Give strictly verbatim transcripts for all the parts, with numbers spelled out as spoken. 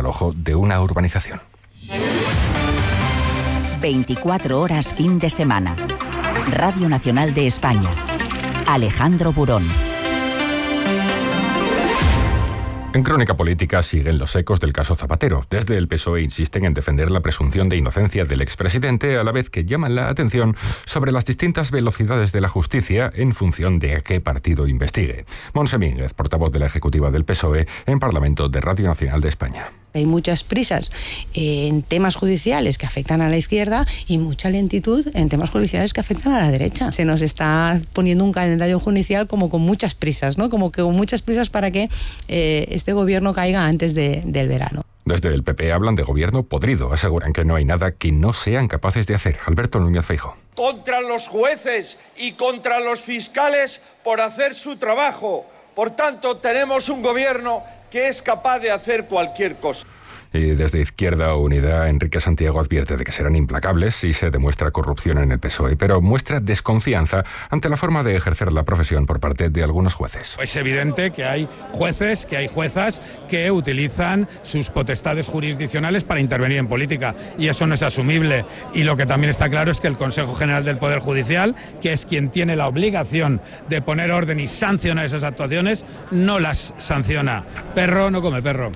ojo de una urbanización. veinticuatro horas fin de semana. Radio Nacional de España. Alejandro Burón. En Crónica Política siguen los ecos del caso Zapatero. Desde el P S O E insisten en defender la presunción de inocencia del expresidente, a la vez que llaman la atención sobre las distintas velocidades de la justicia en función de a qué partido investigue. Montse Mínguez, portavoz de la ejecutiva del P S O E, en Parlamento de Radio Nacional de España. Hay muchas prisas en temas judiciales que afectan a la izquierda y mucha lentitud en temas judiciales que afectan a la derecha. Se nos está poniendo un calendario judicial como con muchas prisas, ¿no? Como que con muchas prisas para que eh, este gobierno caiga antes de, del verano. Desde el P P hablan de gobierno podrido. Aseguran que no hay nada que no sean capaces de hacer. Alberto Núñez Feijóo. Contra los jueces y contra los fiscales por hacer su trabajo. Por tanto, tenemos un gobierno que es capaz de hacer cualquier cosa. Y desde Izquierda Unida, Enrique Santiago advierte de que serán implacables si se demuestra corrupción en el P S O E, pero muestra desconfianza ante la forma de ejercer la profesión por parte de algunos jueces. Es evidente que hay jueces, que hay juezas que utilizan sus potestades jurisdiccionales para intervenir en política, y eso no es asumible. Y lo que también está claro es que el Consejo General del Poder Judicial, que es quien tiene la obligación de poner orden y sancionar esas actuaciones, no las sanciona. Perro no come perro.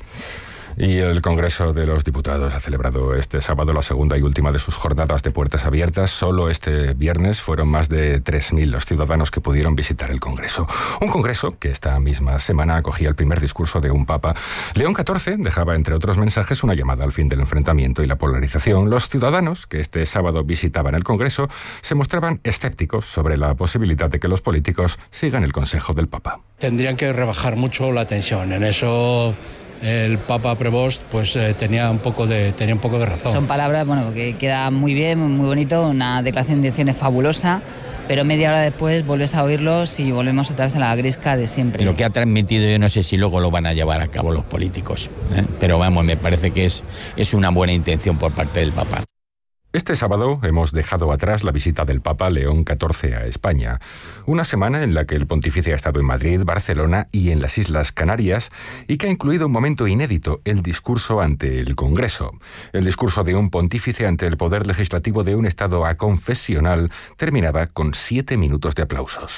Y el Congreso de los Diputados ha celebrado este sábado la segunda y última de sus jornadas de puertas abiertas. Solo este viernes fueron más de tres mil los ciudadanos que pudieron visitar el Congreso. Un Congreso que esta misma semana acogía el primer discurso de un Papa. León catorce dejaba, entre otros mensajes, una llamada al fin del enfrentamiento y la polarización. Los ciudadanos que este sábado visitaban el Congreso se mostraban escépticos sobre la posibilidad de que los políticos sigan el consejo del Papa. Tendrían que rebajar mucho la tensión. En eso el Papa Prevost pues eh, tenía un poco de tenía un poco de razón. Son palabras, bueno, que queda muy bien, muy bonito, una declaración de intenciones fabulosa, pero media hora después vuelves a oírlos y volvemos otra vez a la gresca de siempre. Lo que ha transmitido, yo no sé si luego lo van a llevar a cabo los políticos, ¿eh? Pero vamos, me parece que es, es una buena intención por parte del Papa. Este sábado hemos dejado atrás la visita del Papa León catorce a España. Una semana en la que el pontífice ha estado en Madrid, Barcelona y en las Islas Canarias, y que ha incluido un momento inédito, el discurso ante el Congreso. El discurso de un pontífice ante el poder legislativo de un Estado aconfesional terminaba con siete minutos de aplausos.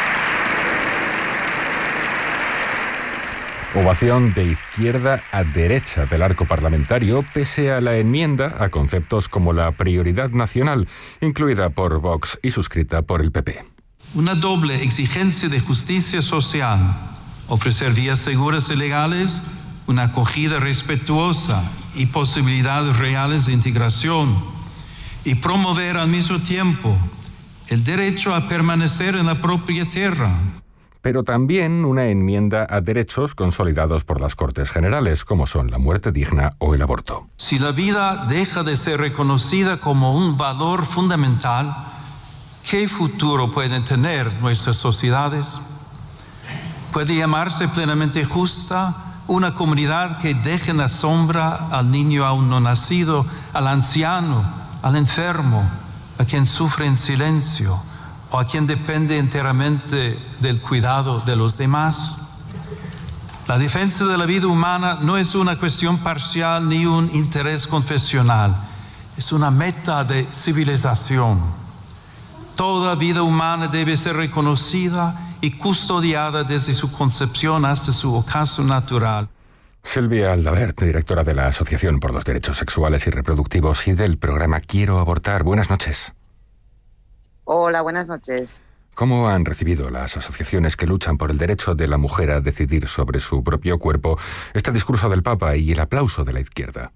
Ovación de izquierda a derecha del arco parlamentario, pese a la enmienda a conceptos como la prioridad nacional, incluida por Vox y suscrita por el P P. Una doble exigencia de justicia social, ofrecer vías seguras y legales, una acogida respetuosa y posibilidades reales de integración, y promover al mismo tiempo el derecho a permanecer en la propia tierra. Pero también una enmienda a derechos consolidados por las Cortes Generales, como son la muerte digna o el aborto. Si la vida deja de ser reconocida como un valor fundamental, ¿qué futuro pueden tener nuestras sociedades? ¿Puede llamarse plenamente justa una comunidad que deje en la sombra al niño aún no nacido, al anciano, al enfermo, a quien sufre en silencio, o a quien depende enteramente del cuidado de los demás? La defensa de la vida humana no es una cuestión parcial ni un interés confesional, es una meta de civilización. Toda vida humana debe ser reconocida y custodiada desde su concepción hasta su ocaso natural. Silvia Aldabert, directora de la Asociación por los Derechos Sexuales y Reproductivos y del programa Quiero Abortar. Buenas noches. Hola, buenas noches. ¿Cómo han recibido las asociaciones que luchan por el derecho de la mujer a decidir sobre su propio cuerpo este discurso del Papa y el aplauso de la izquierda?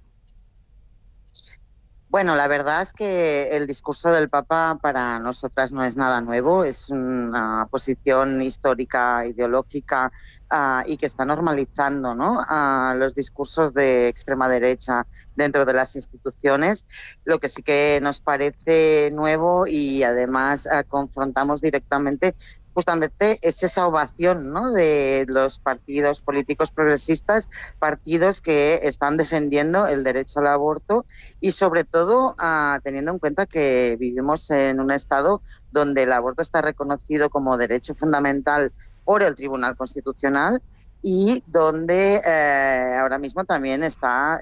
Bueno, la verdad es que el discurso del Papa para nosotras no es nada nuevo, es una posición histórica, ideológica uh, y que está normalizando, ¿no?, uh, los discursos de extrema derecha dentro de las instituciones. Lo que sí que nos parece nuevo y además uh, confrontamos directamente justamente es esa ovación, ¿no?, de los partidos políticos progresistas, partidos que están defendiendo el derecho al aborto y sobre todo uh, teniendo en cuenta que vivimos en un estado donde el aborto está reconocido como derecho fundamental por el Tribunal Constitucional y donde eh, ahora mismo también está